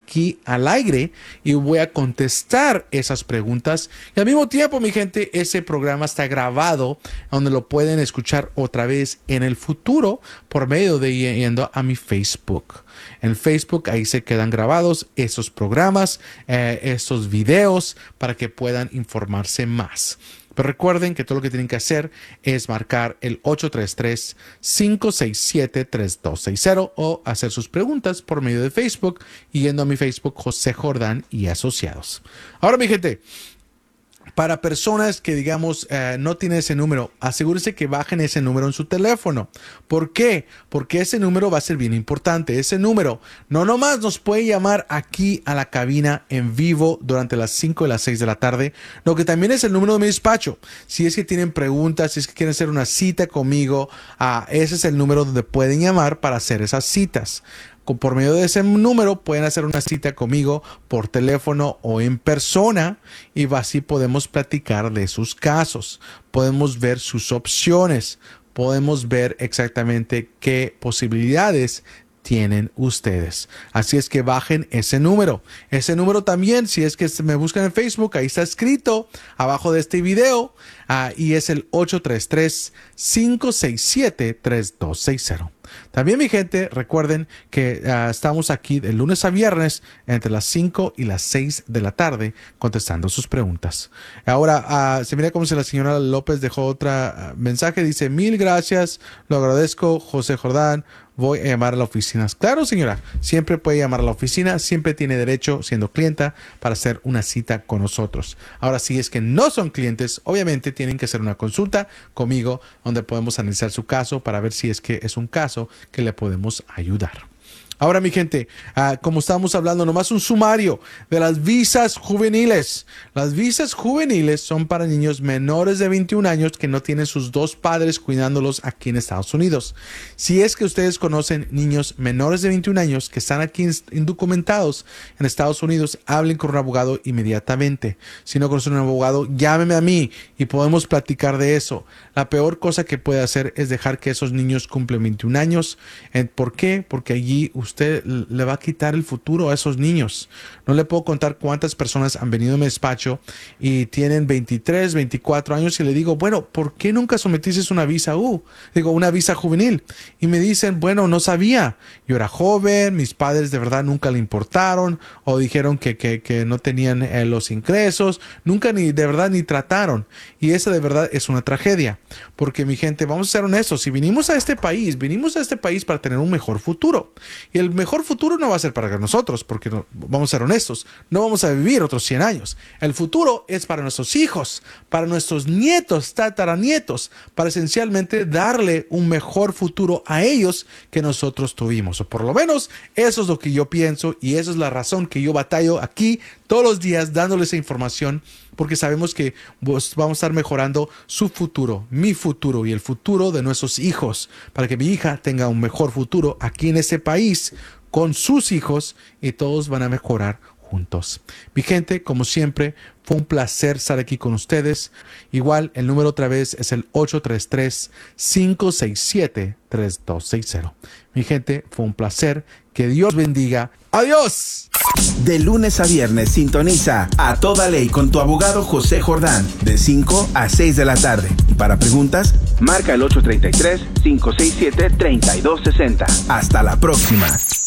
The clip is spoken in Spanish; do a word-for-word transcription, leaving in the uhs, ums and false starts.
aquí al aire y voy a contestar esas preguntas. Y al mismo tiempo, mi gente, ese programa está grabado donde lo pueden escuchar otra vez en el futuro por medio de yendo a mi Facebook. En Facebook ahí se quedan grabados esos programas, eh, esos videos para que puedan informarse más. Pero recuerden que todo lo que tienen que hacer es marcar el ocho tres tres, cinco seis siete, tres dos seis cero o hacer sus preguntas por medio de Facebook yendo a mi Facebook José Jordán y Asociados. Ahora, mi gente, para personas que, digamos, eh, no tienen ese número, asegúrese que bajen ese número en su teléfono. ¿Por qué? Porque ese número va a ser bien importante. Ese número no nomás nos puede llamar aquí a la cabina en vivo durante las cinco y las seis de la tarde, lo que también es el número de mi despacho. Si es que tienen preguntas, si es que quieren hacer una cita conmigo, ah, ese es el número donde pueden llamar para hacer esas citas. Por medio de ese número pueden hacer una cita conmigo por teléfono o en persona y así podemos platicar de sus casos, podemos ver sus opciones, podemos ver exactamente qué posibilidades tienen ustedes. Así es que bajen ese número. Ese número también, si es que me buscan en Facebook, ahí está escrito abajo de este video uh, y es el ocho tres tres, cinco seis siete, tres dos seis cero. También, mi gente, recuerden que uh, estamos aquí de lunes a viernes entre las cinco y las seis de la tarde contestando sus preguntas. Ahora, uh, se mira como si la señora López dejó otra uh, mensaje. Dice, mil gracias, lo agradezco, José Jordán. Voy a llamar a la oficina. Claro, señora, siempre puede llamar a la oficina, siempre tiene derecho, siendo clienta, para hacer una cita con nosotros. Ahora, si es que no son clientes, obviamente tienen que hacer una consulta conmigo, donde podemos analizar su caso para ver si es que es un caso que le podemos ayudar. Ahora, mi gente, uh, como estábamos hablando, nomás un sumario de las visas juveniles. Las visas juveniles son para niños menores de veintiún años que no tienen sus dos padres cuidándolos aquí en Estados Unidos. Si es que ustedes conocen niños menores de veintiún años que están aquí indocumentados en Estados Unidos, hablen con un abogado inmediatamente. Si no conocen un abogado, llámeme a mí y podemos platicar de eso. La peor cosa que puede hacer es dejar que esos niños cumplen veintiún años. ¿Por qué? Porque allí usted le va a quitar el futuro a esos niños. No le puedo contar cuántas personas han venido a mi despacho y tienen veintitrés, veinticuatro años y le digo, bueno, ¿por qué nunca sometiste una visa U? Digo, una visa juvenil. Y me dicen, bueno, no sabía. Yo era joven, mis padres de verdad nunca le importaron o dijeron que, que, que no tenían eh, los ingresos. Nunca ni de verdad ni trataron. Y esa de verdad es una tragedia. Porque, mi gente, vamos a ser honestos. Si vinimos a este país, vinimos a este país para tener un mejor futuro. Y el mejor futuro no va a ser para nosotros, porque no, vamos a ser honestos, no vamos a vivir otros cien años. El futuro es para nuestros hijos, para nuestros nietos, tataranietos, para esencialmente darle un mejor futuro a ellos que nosotros tuvimos. O por lo menos eso es lo que yo pienso y esa es la razón que yo batallo aquí todos los días dándoles esa información, porque sabemos que vamos a estar mejorando su futuro, mi futuro y el futuro de nuestros hijos, para que mi hija tenga un mejor futuro aquí en ese país con sus hijos y todos van a mejorar juntos. Mi gente, como siempre, fue un placer estar aquí con ustedes. Igual, el número otra vez es el ocho tres tres, cinco seis siete, tres dos seis cero. Mi gente, fue un placer. Que Dios bendiga. ¡Adiós! De lunes a viernes sintoniza A Toda Ley con tu abogado José Jordán de cinco a seis de la tarde. Y para preguntas, marca el ocho tres tres, cinco seis siete, tres dos seis cero. Hasta la próxima.